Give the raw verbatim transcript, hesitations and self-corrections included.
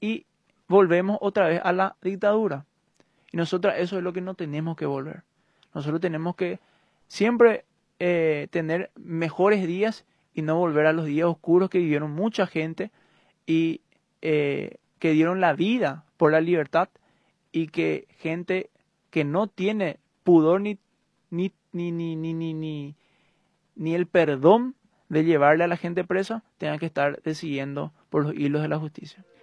y volvemos otra vez a la dictadura. Y nosotros eso es lo que no tenemos que volver. Nosotros tenemos que siempre eh, tener mejores días y no volver a los días oscuros que vivieron mucha gente y eh, que dieron la vida por la libertad, y que gente que no tiene pudor ni, ni, ni, ni, ni, ni, ni, ni el perdón de llevarle a la gente presa tenga que estar decidiendo por los hilos de la justicia.